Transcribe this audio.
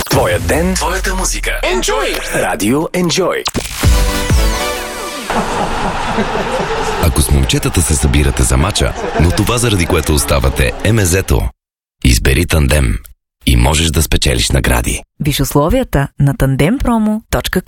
Твоя ден, твоята музика. Enjoy! Радио Enjoy. Ако с момчетата се събирате за мача, но това заради което оставате е мезето, избери Тандем и можеш да спечелиш награди. Виж условията на tandempromo.com.